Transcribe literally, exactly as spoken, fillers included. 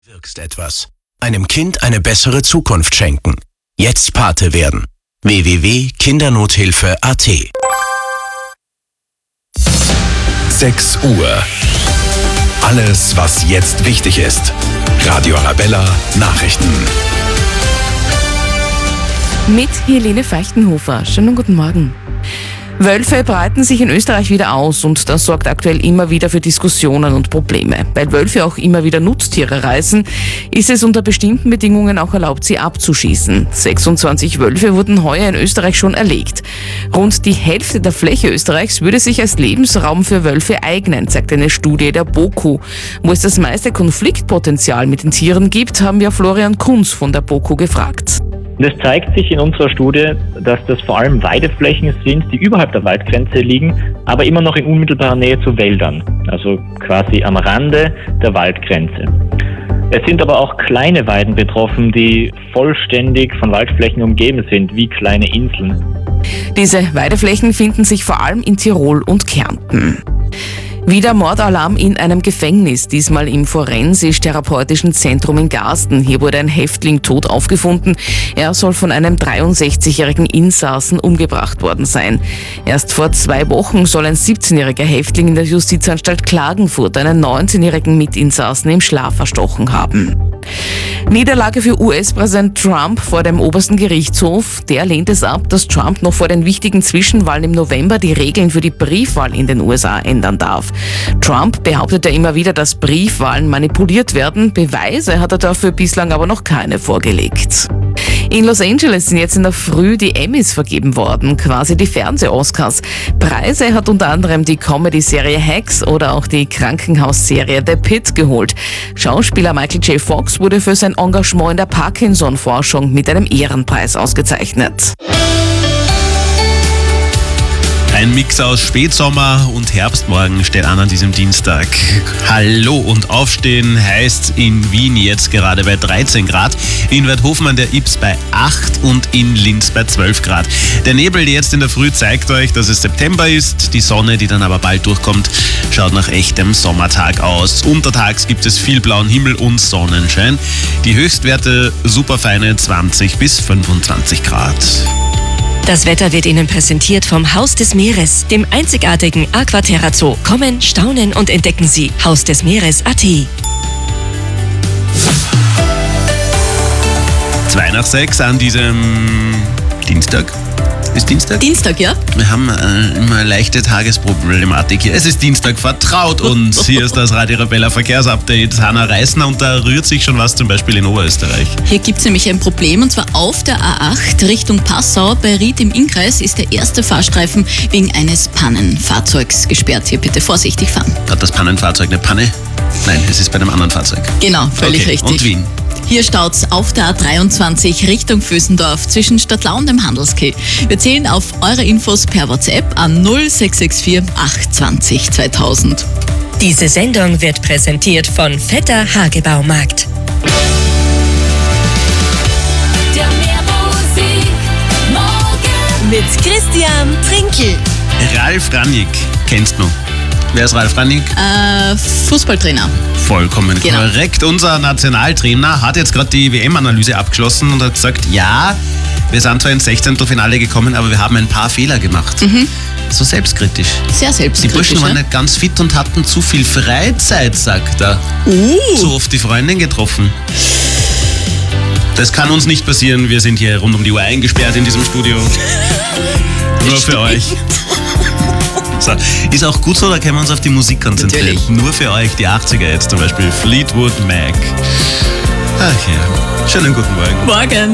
Wirkst etwas. Einem Kind eine bessere Zukunft schenken. Jetzt Pate werden. w w w punkt kindernothilfe punkt a t. sechs Uhr. Alles, was jetzt wichtig ist. Radio Arabella Nachrichten. Mit Helene Feichtenhofer. Schönen guten Morgen. Wölfe breiten sich in Österreich wieder aus und das sorgt aktuell immer wieder für Diskussionen und Probleme. Weil Wölfe auch immer wieder Nutztiere reißen, ist es unter bestimmten Bedingungen auch erlaubt, sie abzuschießen. sechsundzwanzig Wölfe wurden heuer in Österreich schon erlegt. Rund die Hälfte der Fläche Österreichs würde sich als Lebensraum für Wölfe eignen, sagt eine Studie der BOKU. Wo es das meiste Konfliktpotenzial mit den Tieren gibt, haben wir Florian Kunz von der BOKU gefragt. Es zeigt sich in unserer Studie, dass das vor allem Weideflächen sind, die überhalb der Waldgrenze liegen, aber immer noch in unmittelbarer Nähe zu Wäldern, also quasi am Rande der Waldgrenze. Es sind aber auch kleine Weiden betroffen, die vollständig von Waldflächen umgeben sind, wie kleine Inseln. Diese Weideflächen finden sich vor allem in Tirol und Kärnten. Wieder Mordalarm in einem Gefängnis, diesmal im Forensisch-Therapeutischen Zentrum in Garsten. Hier wurde ein Häftling tot aufgefunden. Er soll von einem dreiundsechzigjährigen Insassen umgebracht worden sein. Erst vor zwei Wochen soll ein siebzehnjähriger Häftling in der Justizanstalt Klagenfurt einen neunzehnjährigen Mitinsassen im Schlaf erstochen haben. Niederlage für U S-Präsident Trump vor dem obersten Gerichtshof. Der lehnt es ab, dass Trump noch vor den wichtigen Zwischenwahlen im November die Regeln für die Briefwahl in den U S A ändern darf. Trump behauptet ja immer wieder, dass Briefwahlen manipuliert werden. Beweise hat er dafür bislang aber noch keine vorgelegt. In Los Angeles sind jetzt in der Früh die Emmys vergeben worden, quasi die Fernseh-Oscars. Preise hat unter anderem die Comedy-Serie Hacks oder auch die Krankenhausserie The Pitt geholt. Schauspieler Michael J. Fox wurde für sein Engagement in der Parkinson-Forschung mit einem Ehrenpreis ausgezeichnet. Ein Mix aus Spätsommer und Herbstmorgen steht an an diesem Dienstag. Hallo und Aufstehen heißt in Wien jetzt gerade bei dreizehn Grad, in Weidhofen an der Ybbs bei acht und in Linz bei zwölf Grad. Der Nebel jetzt in der Früh zeigt euch, dass es September ist. Die Sonne, die dann aber bald durchkommt, schaut nach echtem Sommertag aus. Untertags gibt es viel blauen Himmel und Sonnenschein. Die Höchstwerte superfeine zwanzig bis fünfundzwanzig Grad. Das Wetter wird Ihnen präsentiert vom Haus des Meeres, dem einzigartigen Aquaterra Zoo. Kommen, staunen und entdecken Sie Haus des Meeres punkt a t. Zwei nach sechs an diesem Dienstag. Ist Dienstag? Dienstag, ja. Wir haben äh, immer eine leichte Tagesproblematik hier. Es ist Dienstag, vertraut uns. Hier ist das Radio Arabella Verkehrsupdate. Hanna Reisner, und da rührt sich schon was, zum Beispiel in Oberösterreich. Hier gibt es nämlich ein Problem, und zwar auf der A acht Richtung Passau. Bei Ried im Innkreis ist der erste Fahrstreifen wegen eines Pannenfahrzeugs gesperrt. Hier bitte vorsichtig fahren. Hat das Pannenfahrzeug eine Panne? Nein, es ist bei einem anderen Fahrzeug. Genau, völlig okay. richtig. Und Wien? Hier staut's auf der A dreiundzwanzig Richtung Vösendorf zwischen Stadtlau und dem Handelskeh. Wir zählen auf eure Infos per WhatsApp an null sechs sechs vier acht zwanzig zweitausend. Diese Sendung wird präsentiert von Vetter Hagebaumarkt. Der Meermusik morgen Mit Christian Trinkel. Ralf Rangnick, kennst du? Wer ist Ralf Rangnick? Äh, Fußballtrainer. Vollkommen Genau. korrekt. Unser Nationaltrainer hat jetzt gerade die W M-Analyse abgeschlossen und hat gesagt, ja, wir sind zwar ins Sechzehntelfinale gekommen, aber wir haben ein paar Fehler gemacht. Mhm. So selbstkritisch. Sehr Die selbstkritisch. Burschen waren ja? nicht ganz fit und hatten zu viel Freizeit, sagt er. Uh. Zu oft die Freundin getroffen. Das kann uns nicht passieren. Wir sind hier rund um die Uhr eingesperrt in diesem Studio. Nur für euch. So. Ist auch gut so, da können wir uns auf die Musik konzentrieren. Natürlich. Nur für euch, die achtziger jetzt zum Beispiel. Fleetwood Mac. Ach ja, schönen guten Morgen. Morgen.